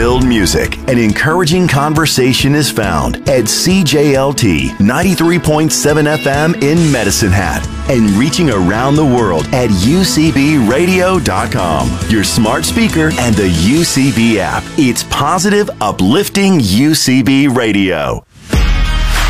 hope-filled music and encouraging conversation is found at CJLT 93.7 FM in Medicine Hat and reaching around the world at UCBradio.com, your smart speaker and the UCB app. It's positive, uplifting UCB Radio.